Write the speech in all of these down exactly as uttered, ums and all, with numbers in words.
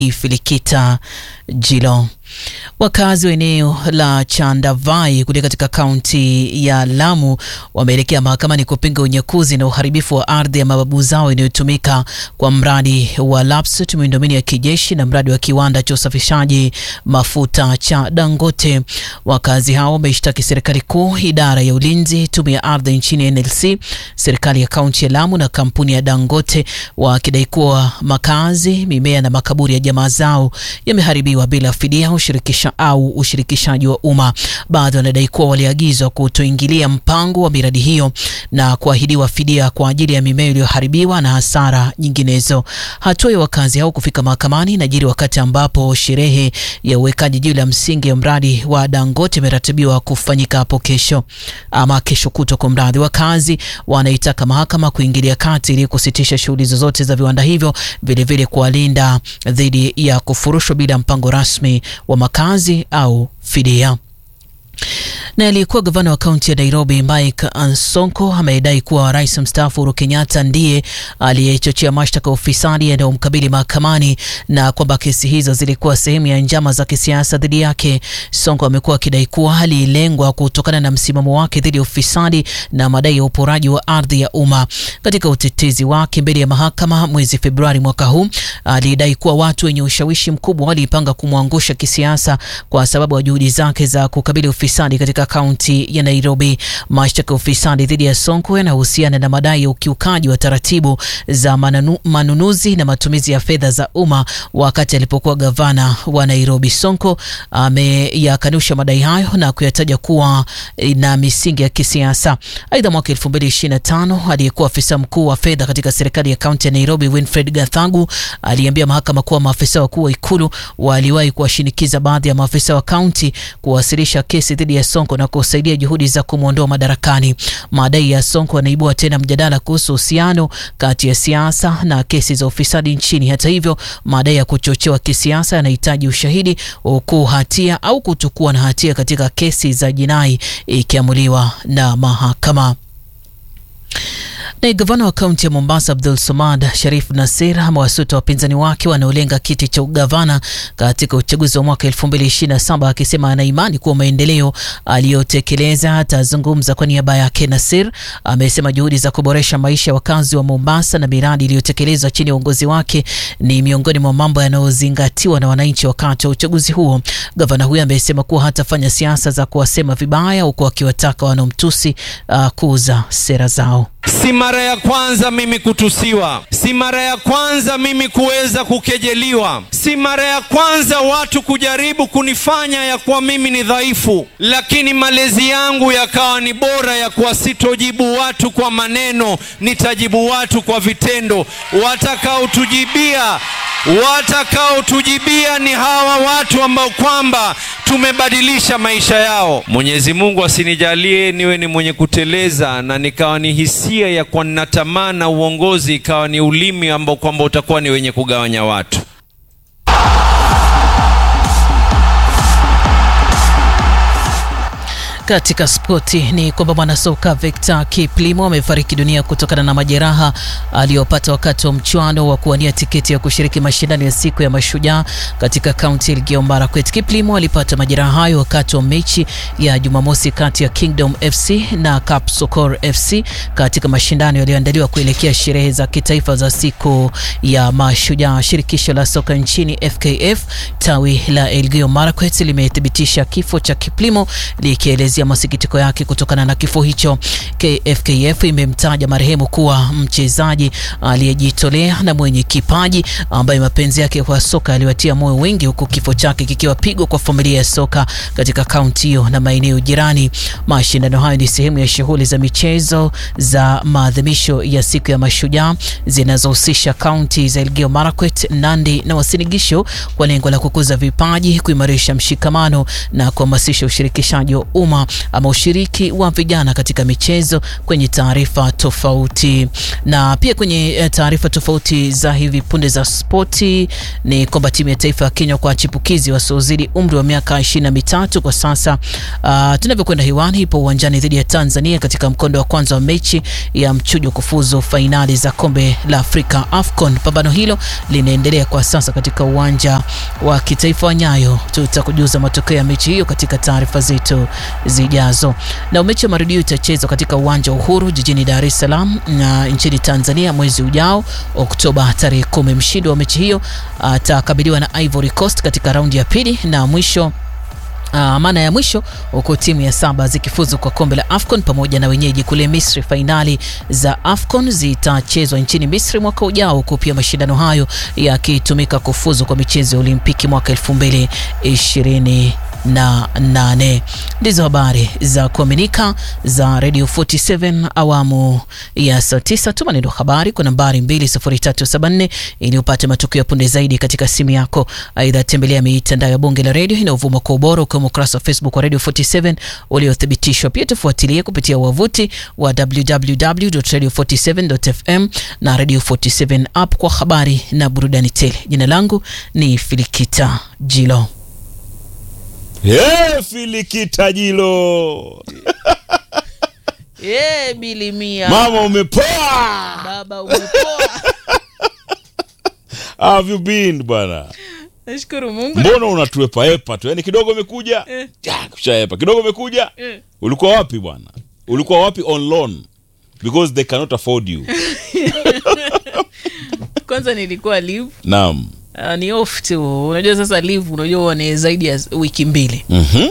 Filikita Jilo. Wakazi wa eneo la Chandavai kule katika kaunti ya Lamu wameelekea mahakamani kupinga unyakuzi na uharibifu wa ardhi ya mababu zao inayotumika kwa mradi wa Lapsset, miundombinu ya kijeshi na mradi wa kiwanda cha usafishaji mafuta cha Dangote. Wakazi hao wameishtaki serikali kuu, idara ya ulinzi, tume ya ardhi nchini N L C, serikali ya kaunti ya Lamu na kampuni ya Dangote, wakidai kuwa makazi, mimea na makaburi ya jamaa zao yameharibiwa bila fidia ushirikisha au ushirikishaji wa umma. Baadhi wanadai kuwa waliagizwa kutoingilia mpango wa miradi hiyo na kuahidiwa fidia kwa ajili ya mimea iliyoharibiwa na hasara nyinginezo. Hatua ya wakazi hao kufika mahakamani inajiri wakati ambapo sherehe ya uwekaji jiwe la msingi ya mradi wa Dangote imeratibiwa kufanyika hapo kesho ama kesho kutwa. Kwa mradi, wakazi wanaitaka mahakama kuingilia kati ili kusitisha shughuli zozote za viwanda hivyo, vile vile kuwalinda dhidi ya kufurushwa bila mpango rasmi wa makazi au fidia. Na aliyekuwa gavana wa kaunti ya Nairobi Mike Sonko amedai kuwa rais mstaafu Uhuru Kenyatta ndiye aliyechochea mashtaka ya ufisadi yanayomkabili mahakamani na kwamba kesi hizo zilikuwa sehemu ya njama za kisiasa dhidi yake. Sonko amekuwa akidai kuwa alilengwa kutokana na msimamo wake dhidi ya ufisadi na madai ya uporaji wa ardhi ya umma. Katika utetezi wake mbele ya mahakama mwezi Februari mwaka huu, alidai kuwa watu wenye ushawishi mkubwa walipanga kumwangusha kisiasa kwa sababu ya juhudi zake za kukabili ufisadi katika kaunti ya Nairobi. Mashtaka ya ufisadi dhidi ya Sonko yanahusiana na madai ya ukiukaji wa taratibu za mananu, manunuzi na matumizi ya fedha za umma wakati alipokuwa gavana wa Nairobi. Sonko ameyakanusha madai hayo na kuyataja kuwa na misingi ya kisiasa. Aidha, mwaka elfu mbili ishirini na tano aliyekuwa afisa mkuu wa fedha katika serikali ya kaunti ya Nairobi Winfred Gathagu aliambia mahakama kuwa maafisa wakuu wa ikulu waliwahi kuwashinikiza baadhi ya maafisa wa kaunti kuwasilisha kesi dhidi ya Sonko na kusaidia juhudi za kumwondoa madarakani. Madai ya Sonko yanaibua tena mjadala kuhusu uhusiano kati ya siasa na kesi za ufisadi nchini. Hata hivyo, madai ya kuchochewa kisiasa yanahitaji ushahidi, huku hatia au kutokuwa na hatia katika kesi za jinai ikiamuliwa na mahakama. Na gavana wa kaunti ya Mombasa Abdul Somad Sharif Nasir amewasuta wapinzani wake wanaolenga kiti cha ugavana katika uchaguzi wa mwaka elfu mbili ishirini na saba, akisema ana imani kuwa maendeleo aliyotekeleza atazungumza kwa niaba yake. Nasir amesema juhudi za kuboresha maisha ya wakazi wa Mombasa na miradi iliyotekelezwa chini ya uongozi wake ni miongoni mwa mambo yanayozingatiwa na wananchi wakati wa uchaguzi huo. Gavana huyo amesema kuwa hatafanya siasa za kuwasema vibaya, huku akiwataka wanaomtusi uh, kuuza sera zao. Si mara ya kwanza mimi kutusiwa, si mara ya kwanza mimi kuweza kukejeliwa, si mara ya kwanza watu kujaribu kunifanya ya kuwa mimi ni dhaifu, lakini malezi yangu yakawa ni bora ya kuwa sitojibu watu kwa maneno, nitajibu watu kwa vitendo. Watakaotujibia watakaotujibia ni hawa watu ambao kwamba tumebadilisha maisha yao. Mwenyezi Mungu asinijalie niwe ni mwenye kuteleza na nikawa ni hisia ya kwa natamana uongozi ikawa ni ulimi ambao kwamba utakuwa ni wenye kugawanya watu. Katika spoti ni kwamba mwanasoka Victor Kiplimo amefariki dunia kutokana na majeraha aliyopata wakati wa mchuano wa kuwania tiketi ya kushiriki mashindano ya siku ya mashujaa katika kaunti ya Elgeyo Marakwet. Kiplimo alipata majeraha hayo wakati wa mechi ya Jumamosi kati ya Kingdom F C na Kapsokor F C katika mashindano yaliyoandaliwa kuelekea sherehe za kitaifa za siku ya mashujaa. Shirikisho la soka nchini F K F tawi la Elgeyo Marakwet limethibitisha kifo cha Kiplimo likielezea masikitiko yake kutokana na kifo hicho. F K F imemtaja marehemu kuwa mchezaji aliyejitolea na mwenye kipaji ambaye mapenzi yake kwa soka aliwatia moyo wengi, huku kifo chake kikiwa pigo kwa familia ya soka katika kaunti hiyo na maeneo jirani. Mashindano hayo ni sehemu ya shughuli za michezo za maadhimisho ya siku ya mashujaa zinazohusisha kaunti za Elgeyo Marakwet, Nandi na Uasin Gishu kwa lengo la kukuza vipaji, kuimarisha mshikamano na kuhamasisha ushirikishaji wa umma. ama ushiriki wa vijana katika michezo kwenye taarifa tofauti. Na pia kwenye taarifa tofauti za hivi punde za spoti ni kwamba timu ya taifa ya Kenya kwa chipukizi wasiozidi umri wa miaka ishirini na mitatu kwa sasa uh, tunavyokwenda hewani ipo uwanjani dhidi ya Tanzania katika mkondo wa kwanza wa mechi ya mchujo kufuzu fainali za kombe la Afrika AFCON. Pambano hilo linaendelea kwa sasa katika uwanja wa kitaifa wa Nyayo. Tutakujuza matokeo ya mechi hiyo katika taarifa zetu zijazo. Na mechi ya marudio itachezwa katika uwanja wa Uhuru jijini Dar es Salaam na nchini Tanzania mwezi ujao Oktoba tarehe kumi. Mshindi wa mechi hiyo atakabiliwa na Ivory Coast katika raundi ya pili na mwisho Uh, maana ya mwisho huko timu ya saba zikifuzu kwa kombe la AFCON pamoja na wenyeji kule Misri. Fainali za AFCON zitachezwa nchini Misri mwaka ujao, huko pia mashindano hayo yakitumika kufuzu kwa michezo ya Olimpiki mwaka elfu mbili ishirini na nane. Ndizo habari za kuaminika za Radio forty-seven awamu ya saa tisa. Tuma neno habari kwa nambari mbili sufuri tatu saba nne ili upate matukio ya punde zaidi katika simu yako. Aidha, tembelea mitandao ya Bonge la Radio inayovuma kwa ubora kama ukurasa wa Facebook wa Radio forty-seven uliothibitishwa. Pia tufuatilie kupitia wavuti wa w w w dot radio forty-seven dot f m na Radio forty-seven app kwa habari na burudani tele. Jina langu ni Filikita Jilo. Yeah, Filikita Jilo. Yeah, Bilimia. Mama umepoa. Baba umepoa. How have you been bwana? Nashukuru Mungu. Mbona unatuepa epa tu? Yaani kidogo umekuja? Eh. Ja, kushaepa. Kidogo umekuja? Eh. Ulikuwa wapi bwana? Ulikuwa wapi on loan? Because they cannot afford you. Kwanza nilikuwa leave. Naam. Uh, ni off tu. Unajua sasa leave unajua ni zaidi ya wiki mbili. Mhm.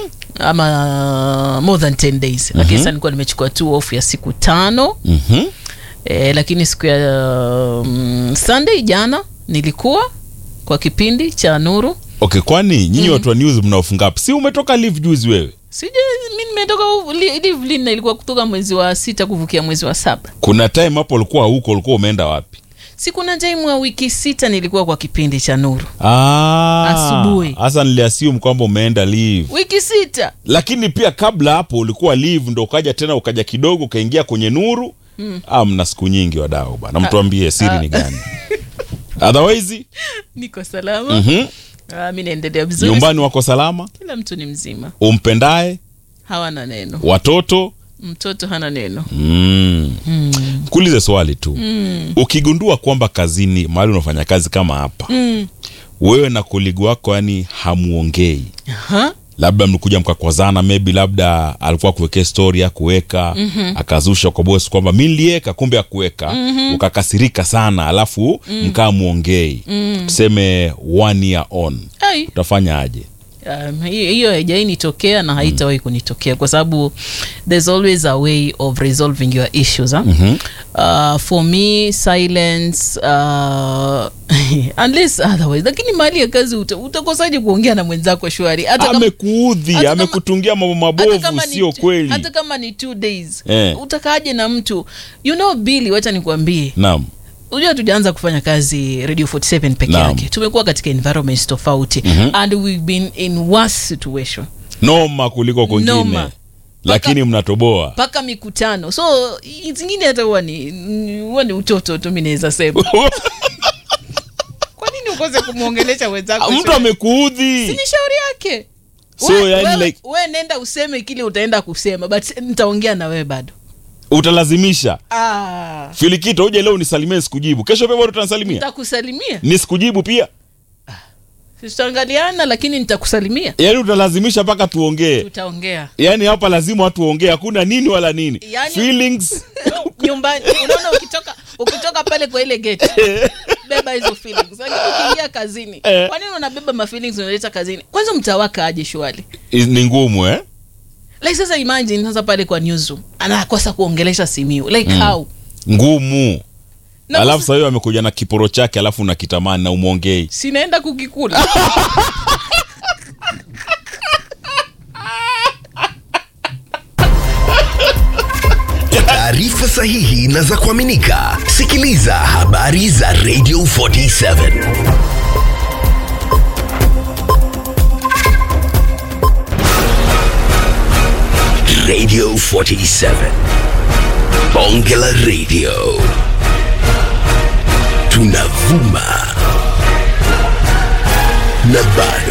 Ama uh, more than ten days. Mm-hmm. Lakini sasa nilikuwa nimechukua tu off ya siku tano. Mhm. Eh, lakini siku ya um, Sunday jana nilikuwa kwa kipindi cha Nuru. Okay, kwani nyinyi mm-hmm. watu wa news mnaofunga hapo? Si umetoka leave juzi wewe? Sije mimi nimetoka leave lini, ilikuwa kutoka mwezi wa sita kuvukia mwezi wa saba. Kuna time hapo ulikuwa huko, ulikuwa umeenda wapi? Si kuna time wa wiki sita nilikuwa kwa kipindi cha Nuru. Ah. Asubuhi. Sasa niliassume kwamba umeenda leave. Wiki sita. Lakini pia kabla hapo ulikuwa leave ndo ukaja tena ukaja kidogo ukaingia kwenye Nuru. Mm. Ah, mna siku nyingi wadau bana. Mtuambie siri ni gani? Otherwise niko salama. Mhm. Ah, mimi naendelea vizuri. Nyumbani wako salama? Kila mtu ni mzima. Umpendaye? Hawana neno. Watoto? Mtoto hana neno. Mm. Mm. Kuulize swali tu. Mm. Ukigundua kwamba kazini mahali unafanya kazi kama hapa. Mm. Wewe na koligi wako yani hamuongei. Aha. Labda mlikuja mkakwazana, maybe labda alikuwa kuwekea story ya kuweka, mm-hmm. akazusha kwa boss kwamba mimi niliweka kumbe akuweka, mm-hmm. ukakasirika sana alafu mm. mkaa muongei. Mm. Tuseme one year on. Ay. Utafanya aje? Um, hiyo haijainitokea na haitawahi kunitokea kwa sababu there's always a way of resolving your issues. Huh? Mm-hmm. Uh, for me silence uh, unless otherwise. Lakini mali ya kazi uta, utakosaje kuongea na mwenzako shwari? Hata kama amekuudhi, amekutungia mambo mabovu sio kweli. Hata kama ni two days. Eh. Utakaaje na mtu? You know Billy, wacha nikwambie. Naam. Unajua tulianza kufanya kazi Radio forty-seven peke yake. Tumekuwa katika environments tofauti. Mm-hmm. And we've been in worse situation. Noma kuliko kwingine. Noma. Lakini mnatoboa. Paka mikutano. So zingine hata huwa ni huwa ni utoto tu mimi naweza sema. Kwa nini ukose kumuongelesha wenzako? Mtu amekuudhi. Si ni shauri yake. So we, yani we, like wewe nenda useme kile utaenda kusema but nitaongea na wewe bado. Utalazimisha. Ah. Filikita uje leo nisalimie sikujibu. Kesho pia bado utanisalimia? Nitakusalimia. Nisikujibu pia? Ah. Tutaangaliana lakini nitakusalimia. Yaani utalazimisha mpaka tuongee. Tutaongea. Yaani hapa lazima watu waongee, hakuna nini wala nini. Yani, feelings. Nyumbani unaona ukitoka ukitoka pale kwa ile gate. Beba hizo feelings. Lakini ukiingia kazini. Eh. Kwa nini unabeba ma feelings unaleta kazini? Kwanza mtawaka aje shwali? Ni ngumu eh? Like sasa imagine sasa pale kwa newsroom anakosa kuongelesha Simiyu like mm. how ngumu na alafu sasa yeye amekuja na kiporo chake alafu unakitamani na umuongei sinaenda kukikula. Taarifa sahihi na za kuaminika. Sikiliza habari za Radio forty-seven. forty-seven. Bonge la Radio. Tunavuma na bado